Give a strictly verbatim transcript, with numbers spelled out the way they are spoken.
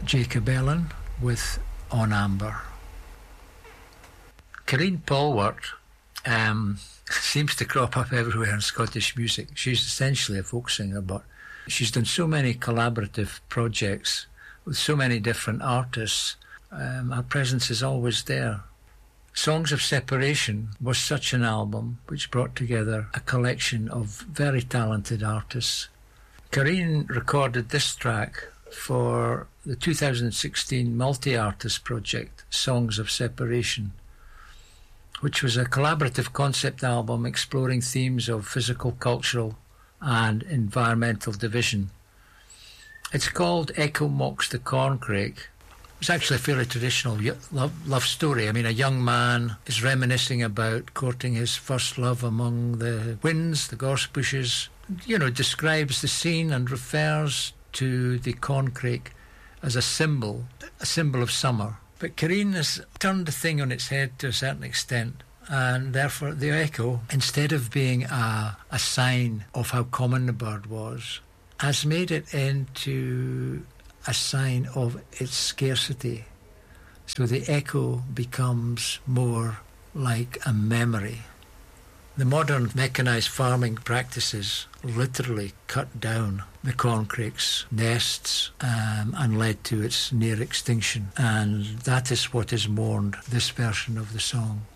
Jacob Ellen with On Amber. Karine Polwart um, seems to crop up everywhere in Scottish music. She's essentially a folk singer, but she's done so many collaborative projects with so many different artists. Um, her presence is always there. Songs of Separation was such an album which brought together a collection of very talented artists. Karine recorded this track for the two thousand sixteen multi-artist project, Songs of Separation, which was a collaborative concept album exploring themes of physical, cultural and environmental division. It's called Echo Mocks the Corncrake. It's actually a fairly traditional love, love story. I mean, a young man is reminiscing about courting his first love among the winds, the gorse bushes. You know, describes the scene and refers to the corncrake as a symbol, a symbol of summer. But Karine has turned the thing on its head to a certain extent, and therefore the echo, instead of being a, a sign of how common the bird was, has made it into a sign of its scarcity. So the echo becomes more like a memory. The modern mechanised farming practices literally cut down the corncrake's nests um, and led to its near extinction. And that is what is mourned, this version of the song.